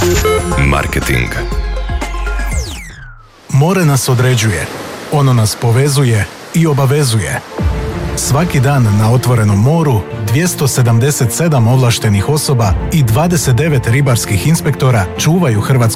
Marketing. More nas određuje, ono nas povezuje i obavezuje. Svaki dan na otvorenom moru 277 ovlaštenih osoba i 29 ribarskih inspektora čuvaju hrvatsku